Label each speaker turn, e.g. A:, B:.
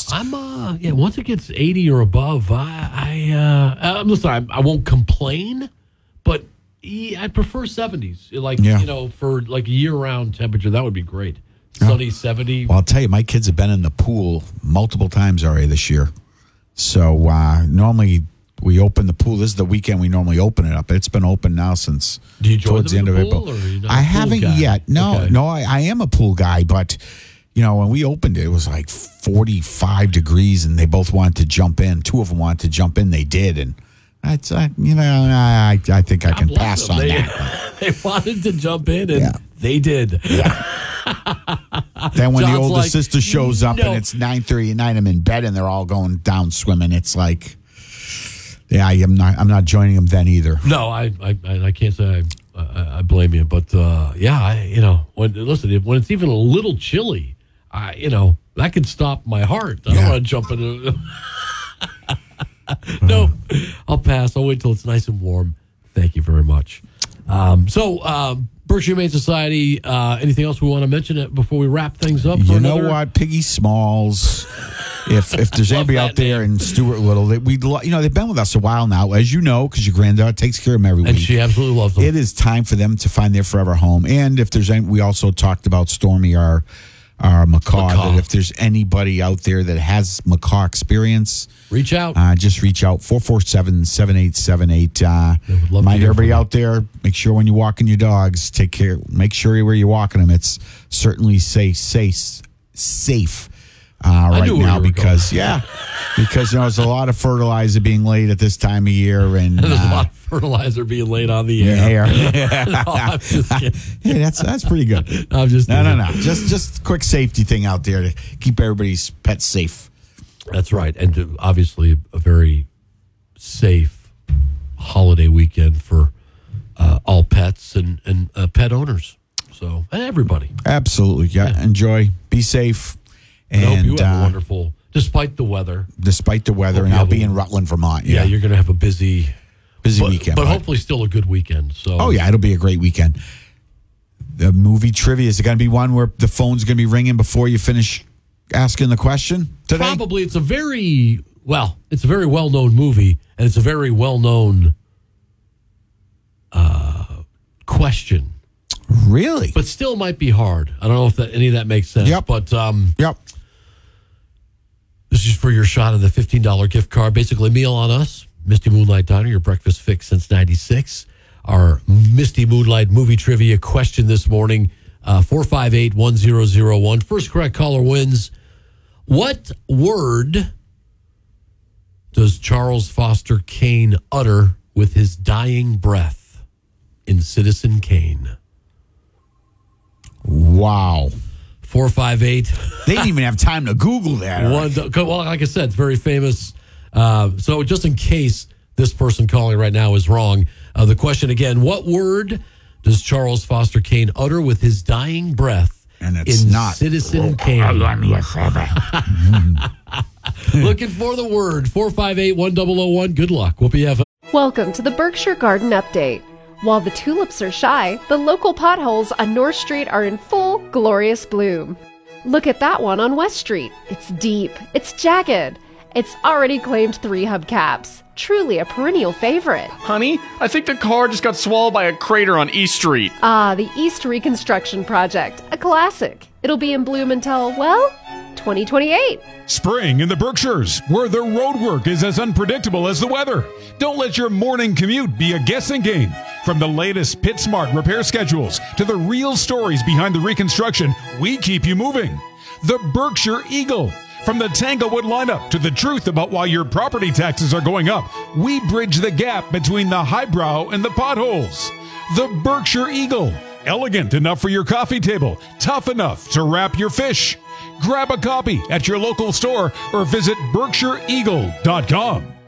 A: Once it gets 80 or above, listen, I won't complain, but I prefer 70s. For like a year-round temperature, that would be great. Sunny 70.
B: Well, I'll tell you, my kids have been in the pool multiple times already this year. So normally we open the pool. This is the weekend we normally open it up. It's been open now since towards the end of April. I haven't yet. No, I am a pool guy, but when we opened it, it was like 45 degrees, and they both wanted to jump in. Two of them wanted to jump in. They did, and I think I can pass on that.
A: They wanted to jump in, and they did.
B: Yeah. Then when the older sister shows up and it's 9:30 at night, I'm in bed and they're all going down swimming. It's like, I'm not joining them then either.
A: No, I can't say I blame you, but when it's even a little chilly, that could stop my heart. I don't want to jump in. No, I'll pass. I'll wait till it's nice and warm. Thank you very much. Berkshire Humane Society, anything else we want to mention before we wrap things up?
B: You know what? Piggy Smalls. If there's anybody out there in Stuart Little, they've been with us a while now, as you know, because your granddaughter takes care of them every week.
A: And she absolutely loves them.
B: It is time for them to find their forever home. And if there's we also talked about Stormy, our macaw. That if there's anybody out there that has macaw experience,
A: reach out.
B: Just reach out, 447-7878. Mind everybody out there, make sure when you're walking your dogs, take care. Make sure where you're walking them, it's certainly safe right now because there's a lot of fertilizer being laid at this time of year. And
A: there's a lot of fertilizer being laid on the air.
B: No, I'm just kidding. Hey, that's pretty good.
A: I'm just
B: no. Just a quick safety thing out there to keep everybody's pets safe.
A: That's right. And obviously a very safe holiday weekend for all pets and pet owners. So, and everybody.
B: Absolutely. Yeah. Enjoy. Be safe.
A: And I hope you have a wonderful, despite the weather.
B: And I'll be in Rutland, Vermont.
A: Yeah, you're going to have a busy
B: weekend.
A: But hopefully still a good weekend. So.
B: It'll be a great weekend. The movie trivia, is it going to be one where the phone's going to be ringing before you finish asking the question today?
A: Probably. It's a very well-known movie, and it's a very well-known question.
B: Really?
A: But still might be hard. I don't know if any of that makes sense.
B: Yep.
A: But
B: yep.
A: This is for your shot of the $15 gift card. Basically, meal on us. Misty Moonlight Diner, your breakfast fix since 96. Our Misty Moonlight movie trivia question this morning, 458-1001. First correct caller wins. What word does Charles Foster Kane utter with his dying breath in Citizen Kane?
B: Wow.
A: 458.
B: They didn't even have time to Google that.
A: Well, like I said, it's very famous. So just in case this person calling right now is wrong, the question again, what word does Charles Foster Kane utter with his dying breath
B: and it's not
A: Citizen Kane?
B: I am your father.
A: Looking for the word, 458-1001. Good luck. We'll be having.
C: Welcome to the Berkshire Garden Update. While the tulips are shy, the local potholes on North Street are in full, glorious bloom. Look at that one on West Street. It's deep. It's jagged. It's already claimed 3 hubcaps. Truly a perennial favorite.
D: Honey, I think the car just got swallowed by a crater on East Street.
C: The East Reconstruction Project. A classic. It'll be in bloom until, 2028.
E: Spring in the Berkshires, where the roadwork is as unpredictable as the weather. Don't let your morning commute be a guessing game. From the latest PitSmart repair schedules to the real stories behind the reconstruction, we keep you moving. The Berkshire Eagle. From the Tanglewood lineup to the truth about why your property taxes are going up, we bridge the gap between the highbrow and the potholes. The Berkshire Eagle. Elegant enough for your coffee table, tough enough to wrap your fish. Grab a copy at your local store or visit BerkshireEagle.com.